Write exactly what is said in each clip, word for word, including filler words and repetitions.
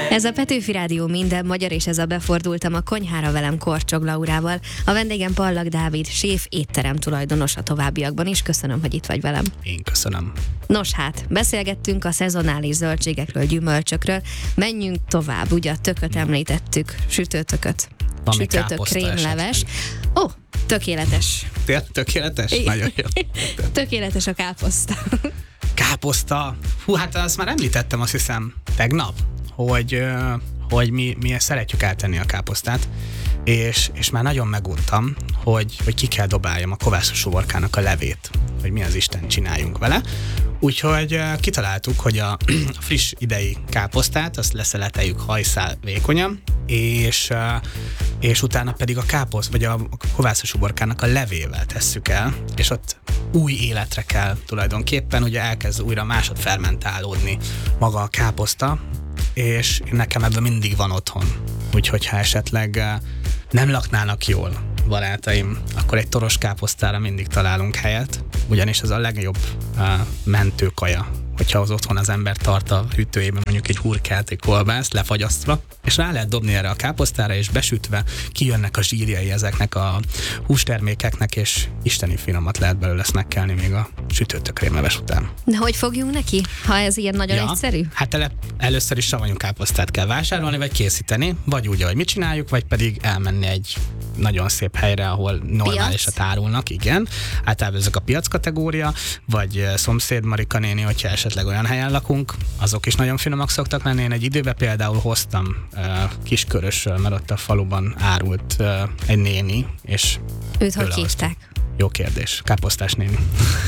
Ez a Petőfi Rádió minden magyar, és ez a Befordultam a konyhára velem Korcsog Laurával. A vendégem Pallag Dávid, séf, étterem tulajdonos a továbbiakban is. Köszönöm, hogy itt vagy velem. Én köszönöm. Nos hát, beszélgettünk a szezonális zöldségekről, gyümölcsökről. Menjünk tovább, ugye a tököt említettük, sütőtököt. Valami Sütőtök, krémleves. Ó, oh, tökéletes. Tényleg tökéletes? Nagyon jó. Tökéletes a káposzta. Káposzta. Hú, hát azt már említettem, azt hiszem, tegnap, hogy, hogy mi, mi szeretjük eltenni a káposztát, és, és már nagyon meguntam, hogy, hogy ki kell dobáljam a kovászos uborkának a levét, hogy mi az Isten csináljunk vele. Úgyhogy kitaláltuk, hogy a friss idei káposztát, azt leszeleteljük hajszál vékonyan, és, és utána pedig a káposzt, vagy a kovászos uborkának a levével tesszük el, és ott új életre kell tulajdonképpen, ugye elkezd újra másodfermentálódni maga a káposzta, és nekem ebben mindig van otthon. Úgyhogy ha esetleg nem laknának jól barátaim, akkor egy toros káposztára mindig találunk helyet, ugyanis ez a legjobb uh, mentőkaja, hogyha az otthon az ember tart a hűtőjében mondjuk egy hurkát, egy kolbászt lefagyasztva, és rá lehet dobni erre a káposztára, és besütve kijönnek a zsírjai ezeknek a hústermékeknek, és isteni finomat lehet belőle snackelni még a sütőtök krémleves után. De hogy fogjunk neki, ha ez ilyen nagyon ja, egyszerű? Hát ele, először is savanyú káposztát kell vásárolni, vagy készíteni, vagy úgy, ahogy mit csináljuk, vagy pedig elmenni egy nagyon szép helyre, ahol normálisat árulnak, igen. Általában ezek a piac kategória, vagy szomszéd Marika néni, hogyha esetleg olyan helyen lakunk, azok is nagyon finomak szoktak lenni. Én egy időben például hoztam uh, Kiskörösről, mert ott a faluban árult uh, egy néni, és őt hogy hívták? Jó kérdés. Káposztás néni.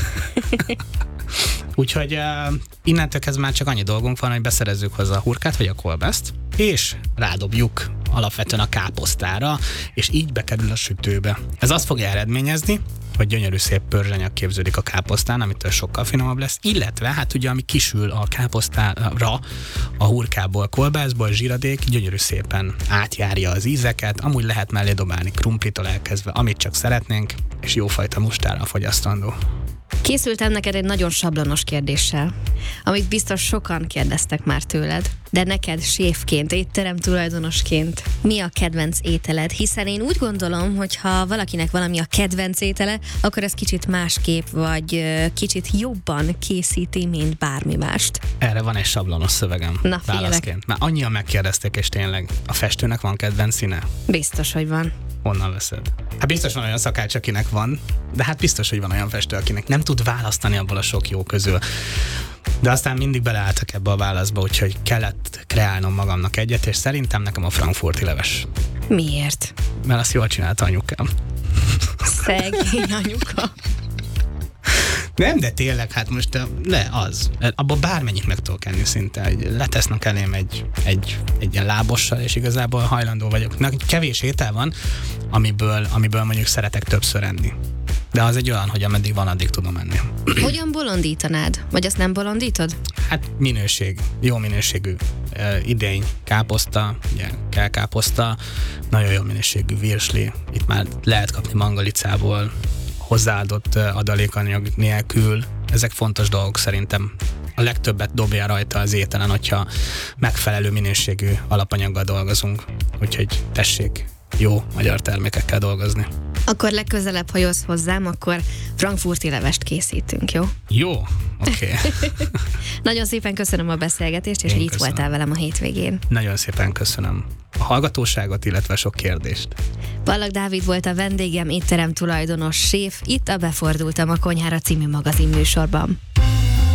Úgyhogy uh, innentől kezdve már csak annyi dolgunk van, hogy beszerezzük hozzá a hurkát, vagy a kolbászt, és rádobjuk alapvetően a káposztára, és így bekerül a sütőbe. Ez azt fogja eredményezni, hogy gyönyörű szép pörzsenyag képződik a káposztán, amitől sokkal finomabb lesz, illetve hát ugye ami kisül a káposztára, a hurkából, kolbászból, zsíradék, gyönyörű szépen átjárja az ízeket, amúgy lehet mellé dobálni krumplitól elkezdve, amit csak szeretnénk, és jófajta mustára fogyasztandó. Készültem neked egy nagyon sablonos kérdéssel, amit biztos sokan kérdeztek már tőled, de neked séfként, étterem tulajdonosként mi a kedvenc ételed? Hiszen én úgy gondolom, hogy ha valakinek valami a kedvenc étele, akkor ez kicsit másképp, vagy kicsit jobban készíti, mint bármi mást. Erre van egy sablonos szövegem. Na, válaszként. Már annyian megkérdezték, és tényleg a festőnek van kedvenc színe? Biztos, hogy van. Honnan veszed? Hát biztos van olyan szakács, akinek van, de hát biztos, hogy van olyan festő, akinek nem tud választani abból a sok jó közül. De aztán mindig beleálltak ebbe a válaszba, úgyhogy kellett kreálnom magamnak egyet, és szerintem nekem a frankfurti leves. Miért? Mert azt jól csinálta anyukám. Szegény anyuka. Nem, de tényleg, hát most le, az. Abban bármennyit meg tudok enni szinte. Letesznek elém egy, egy, egy ilyen lábossal, és igazából hajlandó vagyok. Na, kevés étel van, amiből, amiből mondjuk szeretek többször enni. De az egy olyan, hogy ameddig van, addig tudom enni. Hogyan bolondítanád? Vagy azt nem bolondítod? Hát minőség, jó minőségű uh, idény káposzta, ugye kelkáposzta, nagyon jó minőségű virsli. Itt már lehet kapni mangalicából, hozzáadott adalékanyag nélkül. Ezek fontos dolgok szerintem. A legtöbbet dobja rajta az ételen, hogyha megfelelő minőségű alapanyaggal dolgozunk. Úgyhogy tessék jó magyar termékekkel dolgozni. Akkor legközelebb, ha jössz hozzám, akkor frankfurti levest készítünk, jó? Jó, oké. Okay. Nagyon szépen köszönöm a beszélgetést, és Én hogy itt köszönöm. voltál velem a hétvégén. Nagyon szépen köszönöm a hallgatóságot, illetve sok kérdést. Pallag Dávid volt a vendégem, étterem tulajdonos, séf, itt a Befordultam a konyhára című magazinműsorban.